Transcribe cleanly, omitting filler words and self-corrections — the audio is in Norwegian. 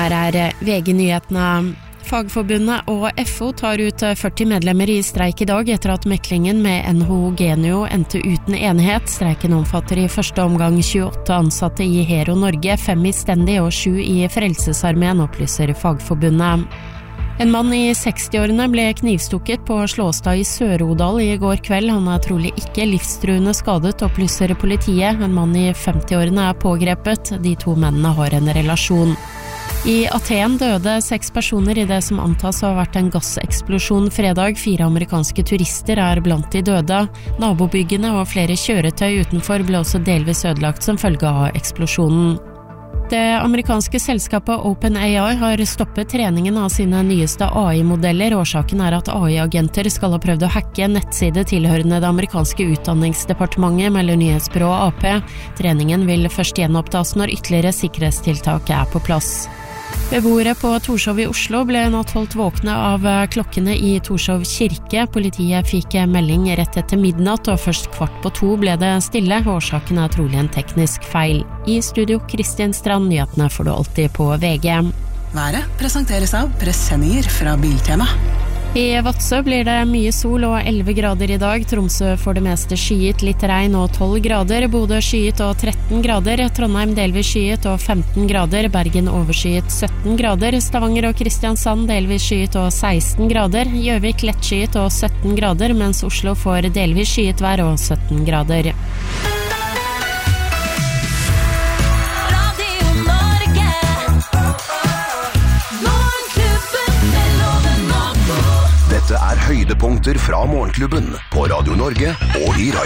Her VG-nyhetene. Fagforbundet og FO tar ut 40 medlemmer I streik I dag etter at meklingen med NHO Genio endte uten enighet. Streiken omfatter I første omgang 28 ansatte I Hero Norge, 5 I Stendi og 7 I Frelsesarmeen, opplyser Fagforbundet. En mann I 60-årene ble knivstukket på Slåstad I Sør-Odal I går kveld. Han trolig ikke livstruende skadet, opplyser politiet. En mann I 50-årene pågrepet. De to mennene har en relasjon. I Aten døde 6 personer I det som antas å ha vært en gasseksplosjon fredag. 4 amerikanske turister blant de døde. Nabobyggene og flere kjøretøy utenfor ble også delvis ødelagt som følge av eksplosjonen. Det amerikanske selskapet OpenAI har stoppet treningen av sine nyeste AI-modeller. Årsaken at AI-agenter skal ha prøvd å hacke en nettside tilhørende det amerikanske utdanningsdepartementet, melder nyhetsbyrået AP. Treningen vil først gjenopptas når ytterligere sikkerhetstiltak på plass. Beboere på Torshov I Oslo ble natt holdt våkne av klokkene I Torshov kirke. Politiet fikk melding rett etter midnatt, og først 1:15 ble det stille. Årsaken trolig en teknisk feil. I studio Kristin Strand, nyhetene får du alltid på VG. Været presenteres av presenninger fra Biltema. I Vadsø blir det mye sol og 11 grader I dag. Tromsø får det meste skyet, litt regn og 12 grader. Bodø skyet og 13 grader. Trondheim delvis skyet og 15 grader. Bergen overskyet 17 grader. Stavanger og Kristiansand delvis skyet og 16 grader. Gjøvik lett skyet og 17 grader, mens Oslo får delvis skyet vær og 17 grader. Dette høydepunkter fra Morgenklubben på Radio Norge og I